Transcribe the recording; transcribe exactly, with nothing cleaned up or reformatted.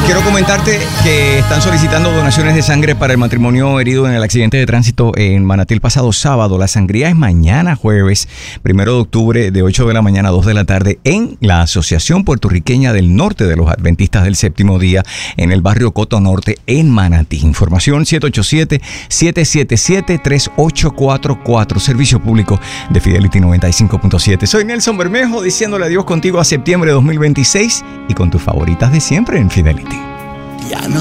Quiero comentarte que están solicitando donaciones de sangre para el matrimonio herido en el accidente de tránsito en Manatí el pasado sábado. La sangría es mañana jueves, primero de octubre, de ocho de la mañana a dos de la tarde, en la Asociación Puertorriqueña del Norte de los Adventistas del Séptimo Día, en el barrio Coto Norte, en Manatí. Información siete ocho siete, siete siete siete, tres ocho cuatro cuatro. Servicio público de Fidelity noventa y cinco punto siete. Soy Nelson Bermejo, diciéndole adiós contigo a septiembre de dos mil veintiséis y con tus favoritas de siempre en Fidelity. Ya no